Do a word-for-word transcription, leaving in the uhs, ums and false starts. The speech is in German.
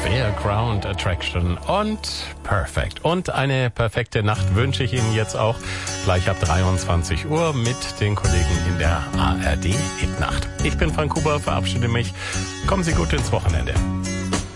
Fairground Attraction und Perfect. Und eine perfekte Nacht wünsche ich Ihnen jetzt auch gleich ab dreiundzwanzig Uhr mit den Kollegen in der A R D Hit Nacht. Ich bin Frank Huber, verabschiede mich. Kommen Sie gut ins Wochenende.